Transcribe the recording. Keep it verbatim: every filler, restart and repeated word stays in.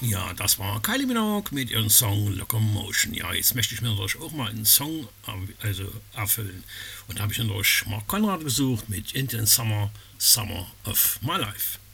Ja, das war Kylie Minogue mit ihrem Song Locomotion. Ja, jetzt möchte ich mir natürlich auch mal einen Song ähm, also erfüllen. Und da habe ich natürlich Mark Conrad gesucht mit Indian Summer, Summer of My Life.